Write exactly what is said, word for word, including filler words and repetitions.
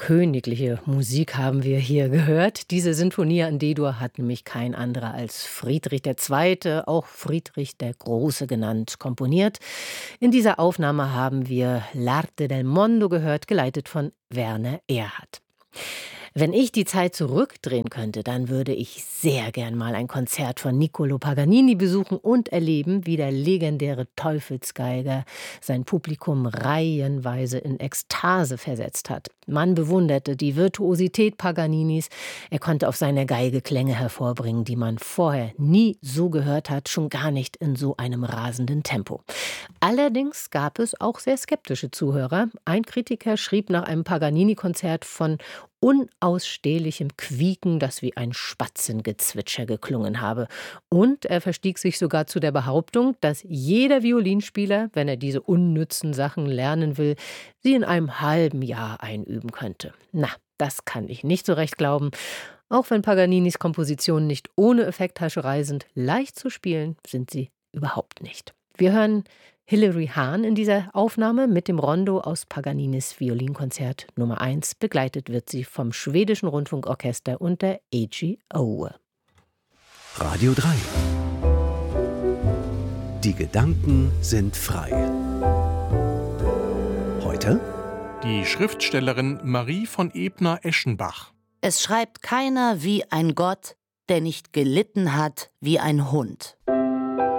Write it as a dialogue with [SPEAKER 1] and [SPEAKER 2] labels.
[SPEAKER 1] königliche Musik haben wir hier gehört. Diese Sinfonie in D-Dur hat nämlich kein anderer als Friedrich der Zweite., auch Friedrich der Große genannt, komponiert. In dieser Aufnahme haben wir L'arte del mondo gehört, geleitet von Werner Erhardt. Wenn ich die Zeit zurückdrehen könnte, dann würde ich sehr gern mal ein Konzert von Niccolò Paganini besuchen und erleben, wie der legendäre Teufelsgeiger sein Publikum reihenweise in Ekstase versetzt hat. Man bewunderte die Virtuosität Paganinis. Er konnte auf seiner Geige Klänge hervorbringen, die man vorher nie so gehört hat, schon gar nicht in so einem rasenden Tempo. Allerdings gab es auch sehr skeptische Zuhörer. Ein Kritiker schrieb nach einem Paganini-Konzert von unausstehlichem Quieken, das wie ein Spatzengezwitscher geklungen habe. Und er verstieg sich sogar zu der Behauptung, dass jeder Violinspieler, wenn er diese unnützen Sachen lernen will, sie in einem halben Jahr einüben könnte. Na, das kann ich nicht so recht glauben. Auch wenn Paganinis Kompositionen nicht ohne Effekthascherei sind, leicht zu spielen sind sie überhaupt nicht. Wir hören Hilary Hahn in dieser Aufnahme mit dem Rondo aus Paganinis Violinkonzert Nummer eins. Begleitet wird sie vom Schwedischen Rundfunkorchester und der A G O.
[SPEAKER 2] Radio drei. Die Gedanken sind frei. Heute
[SPEAKER 3] die Schriftstellerin Marie von Ebner-Eschenbach.
[SPEAKER 4] Es schreibt keiner wie ein Gott, der nicht gelitten hat wie ein Hund.